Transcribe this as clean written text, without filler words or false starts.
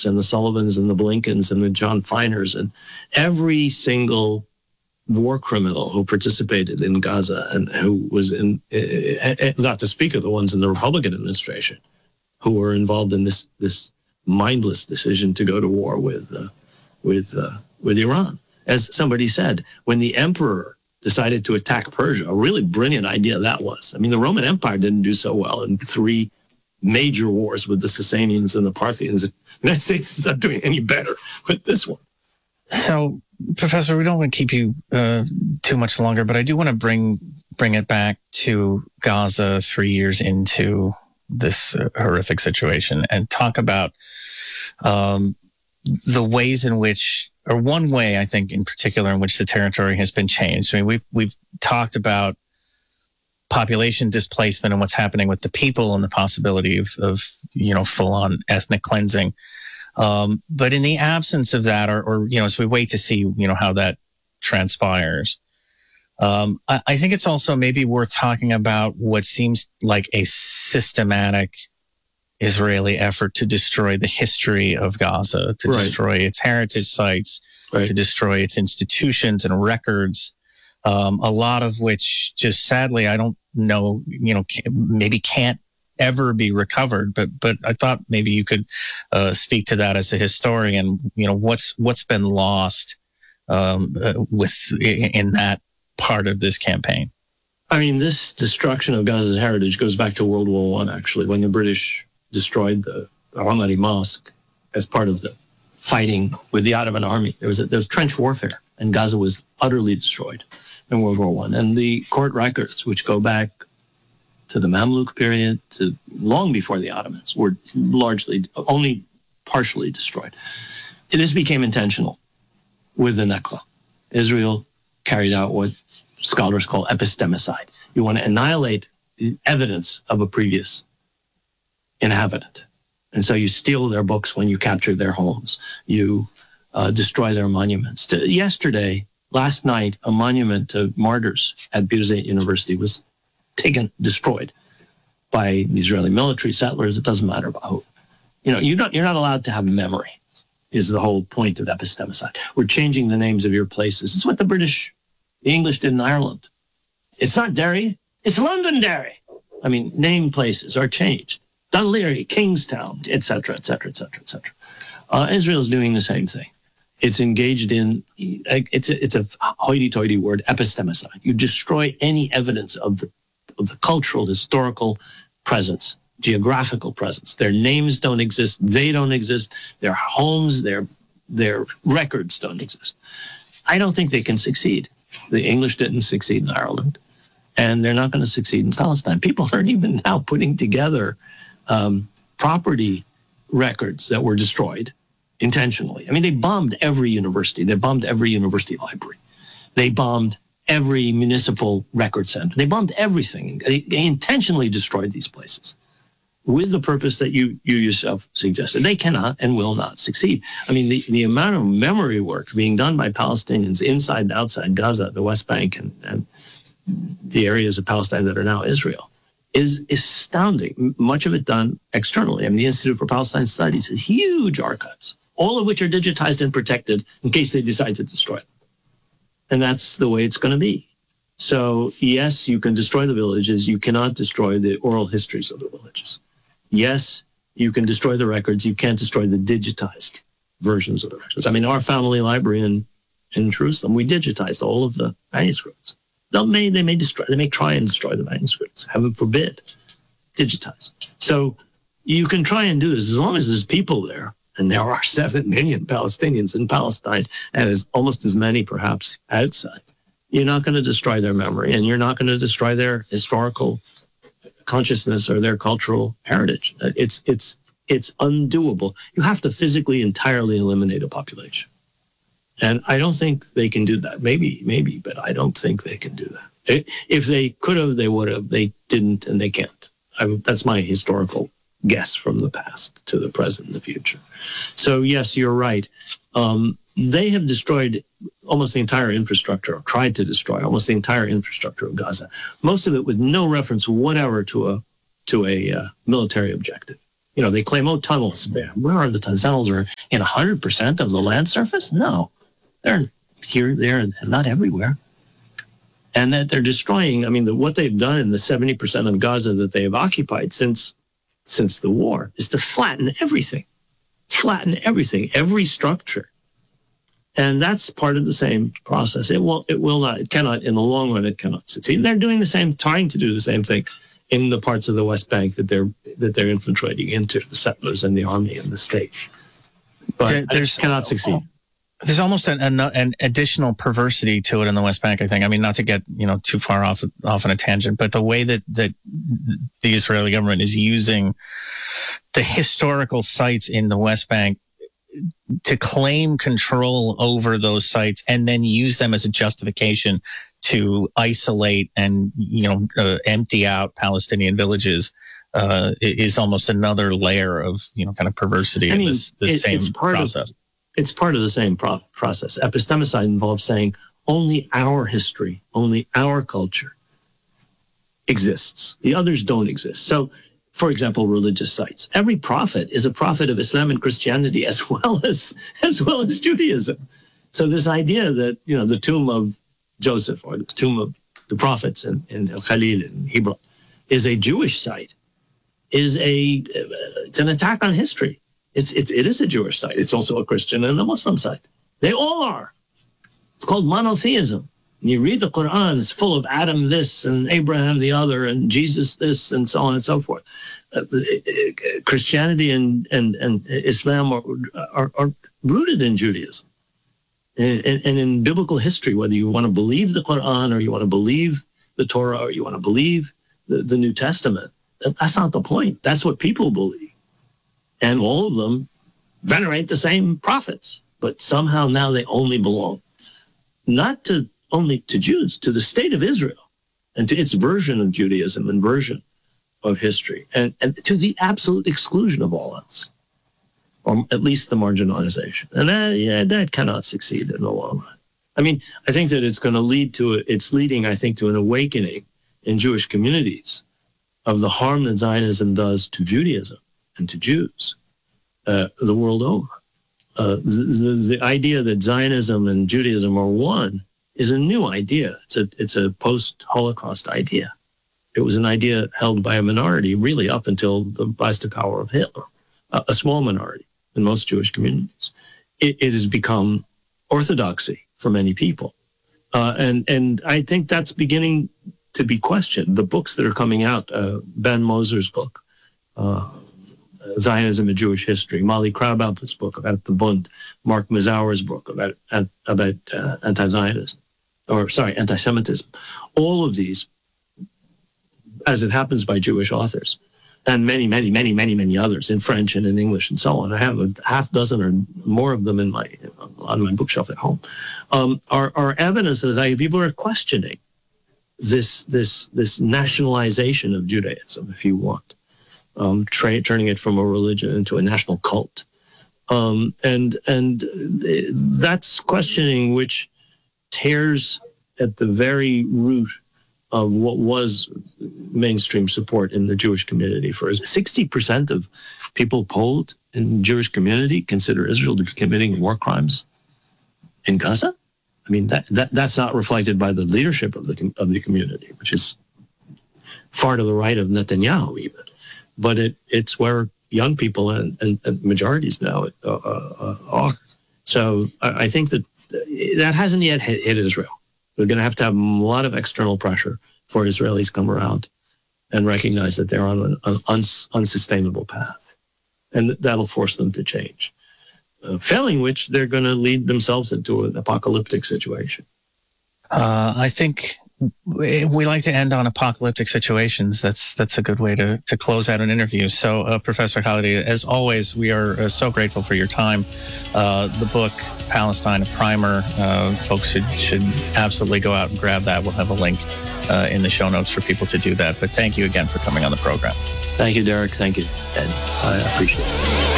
Wolfs and the Sullivans and the Blinkens and the John Feiners and every single war criminal who participated in Gaza and who was in, not to speak of the ones in the Republican administration who were involved in this mindless decision to go to war with Iran. As somebody said, when the emperor decided to attack Persia, a really brilliant idea that was. I mean, the Roman Empire didn't do so well in 3 major wars with the Sasanians and the Parthians. The United States is not doing any better with this one. So, Professor, we don't want to keep you too much longer, but I do want to bring it back to Gaza 3 years into this horrific situation and talk about the ways in which, or one way I think in particular in which the territory has been changed. I mean, we've talked about population displacement and what's happening with the people and the possibility of full-on ethnic cleansing. But in the absence of that, or as we wait to see, how that transpires, I think it's also maybe worth talking about what seems like a systematic Israeli effort to destroy the history of Gaza, to destroy its heritage sites, to destroy its institutions and records, a lot of which just sadly, I don't know, maybe can't ever be recovered. But I thought maybe you could speak to that as a historian. What's been lost in that part of this campaign. I mean, this destruction of Gaza's heritage goes back to World War I, actually, when the British destroyed the Al-Amadi Mosque as part of the fighting with the Ottoman army. There was trench warfare, and Gaza was utterly destroyed in World War I. And the court records, which go back to the Mamluk period, to long before the Ottomans, were largely, only partially destroyed. And this became intentional with the Nakba. Israel carried out what scholars call epistemicide. You want to annihilate the evidence of a previous inhabitant. And so you steal their books when you capture their homes. You destroy their monuments. Last night, a monument to martyrs at Birzeit University was destroyed by the Israeli military, settlers. It doesn't matter about who. You're not allowed to have memory, is the whole point of epistemicide. We're changing the names of your places. It's what the English did in Ireland. It's not Derry, it's Londonderry. I mean, name places are changed. Dún Laoghaire, Kingstown, etc., etc., etc., etc. Israel's doing the same thing. It's engaged in, it's a hoity-toity word, epistemicide. You destroy any evidence of the cultural, historical presence, geographical presence. Their names don't exist. They don't exist. Their homes, their records don't exist. I don't think they can succeed. The English didn't succeed in Ireland, and they're not going to succeed in Palestine. People aren't even now putting together property records that were destroyed intentionally. I mean, they bombed every university. They bombed every university library. They bombed every municipal record center. They bombed everything. They intentionally destroyed these places with the purpose that you yourself suggested. They cannot and will not succeed. I mean, the amount of memory work being done by Palestinians inside and outside Gaza, the West Bank, and the areas of Palestine that are now Israel is astounding. Much of it done externally. I mean, the Institute for Palestine Studies has huge archives, all of which are digitized and protected in case they decide to destroy them. And that's the way it's going to be. So, yes, you can destroy the villages. You cannot destroy the oral histories of the villages. Yes, you can destroy the records. You can't destroy the digitized versions of the records. I mean, our family library in Jerusalem, we digitized all of the manuscripts. They may try and destroy the manuscripts. Heaven forbid, digitize. So you can try and do this as long as there's people there. And there are 7 million Palestinians in Palestine, and as almost as many perhaps outside. You're not going to destroy their memory, and you're not going to destroy their historical consciousness or their cultural heritage. It's undoable. You have to physically entirely eliminate a population. And I don't think they can do that. Maybe, but I don't think they can do that. If they could have, they would have. They didn't, and they can't. That's my historical guess from the past to the present and the future. So, yes, you're right. They have destroyed almost the entire infrastructure, or tried to destroy almost the entire infrastructure of Gaza, most of it with no reference whatever to a military objective. They claim, tunnels. Where are the tunnels? Tunnels are in 100% of the land surface? No. They're here, there, and not everywhere. And that they're destroying, what they've done in the 70% of Gaza that they have occupied since the war is to flatten everything, every structure. And that's part of the same process. It cannot, in the long run, it cannot succeed. They're doing trying to do the same thing in the parts of the West Bank that they're infiltrating into, the settlers and the army and the state. But it cannot succeed. There's almost an additional perversity to it in the West Bank, I think. Not to get too far off on a tangent, but the way that the Israeli government is using the historical sites in the West Bank to claim control over those sites and then use them as a justification to isolate and empty out Palestinian villages is almost another layer of kind of perversity in this same process. It's part of the same process. Epistemicide involves saying only our history, only our culture exists. The others don't exist. So, for example, religious sites. Every prophet is a prophet of Islam and Christianity as well as Judaism. So this idea that the tomb of Joseph or the tomb of the prophets in El Khalil in Hebron is a Jewish site it's an attack on history. It is a Jewish site. It's also a Christian and a Muslim site. They all are. It's called monotheism. And you read the Quran, it's full of Adam this and Abraham the other and Jesus this and so on and so forth. Christianity and Islam are rooted in Judaism and in biblical history, whether you want to believe the Quran or you want to believe the Torah or you want to believe the New Testament. That's not the point. That's what people believe. And all of them venerate the same prophets, but somehow now they only belong not only to Jews, to the state of Israel and to its version of Judaism and version of history, and to the absolute exclusion of all else, or at least the marginalization. And that cannot succeed in the long run. I think that it's going to it's leading, I think, to an awakening in Jewish communities of the harm that Zionism does to Judaism and to Jews the world over. The idea that Zionism and Judaism are one is a new idea. It's a post-Holocaust idea. It was an idea held by a minority really up until the rise to power of Hitler, a small minority in most Jewish communities. It has become orthodoxy for many people. And I think that's beginning to be questioned. The books that are coming out, Ben Moser's book, Zionism and Jewish History, Molly Krabap's book about the Bund, Mark Mazauer's book about anti-Semitism. All of these, as it happens by Jewish authors, and many others in French and in English and so on. I have a half dozen or more of them on my bookshelf at home. Are evidence that people are questioning this nationalization of Judaism, if you want. Turning it from a religion into a national cult. And that's questioning which tears at the very root of what was mainstream support in the Jewish community. For 60% of people polled in the Jewish community consider Israel to be committing war crimes in Gaza. That's not reflected by the leadership of the community, which is far to the right of Netanyahu even. But it's where young people and majorities now are. So I think that hasn't yet hit Israel. We're going to have a lot of external pressure for Israelis to come around and recognize that they're on an unsustainable path. And that'll force them to change. Failing which, they're going to lead themselves into an apocalyptic situation. I think we like to end on apocalyptic situations. That's a good way to close out an interview. So, Professor Khalidi, as always, we are so grateful for your time. The book, Palestine, a Primer, folks should absolutely go out and grab that. We'll have a link in the show notes for people to do that. But thank you again for coming on the program. Thank you, Derek. Thank you, Ed. I appreciate it.